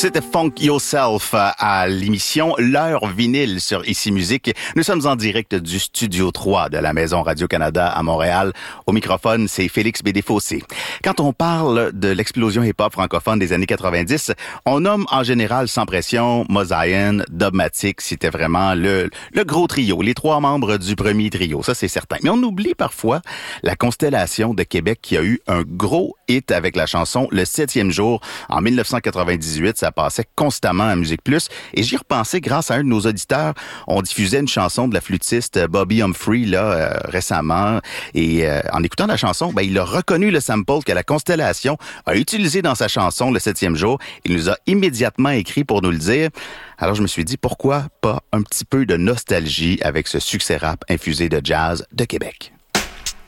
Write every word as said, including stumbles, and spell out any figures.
C'était Funk Yourself à l'émission L'heure vinyle sur Ici Musique. Nous sommes en direct du Studio trois de la Maison Radio-Canada à Montréal. Au microphone, c'est Félix Bédé-Fossé. Quand on parle de l'explosion hip-hop francophone des années quatre-vingt-dix, on nomme en général Sans Pression, Mosaïen, Dubmatique. C'était vraiment le, le gros trio, les trois membres du premier trio, ça c'est certain. Mais on oublie parfois la Constellation de Québec qui a eu un gros hit avec la chanson Le septième jour en dix-neuf cent quatre-vingt-dix-huit. Ça passait constamment à Musique Plus. Et j'y repensais grâce à un de nos auditeurs. On diffusait une chanson de la flûtiste Bobby Humphrey là euh, récemment. Et euh, en écoutant la chanson, ben, il a reconnu le sample que la Constellation a utilisé dans sa chanson Le septième jour. Il nous a immédiatement écrit pour nous le dire. Alors je me suis dit, pourquoi pas un petit peu de nostalgie avec ce succès rap infusé de jazz de Québec?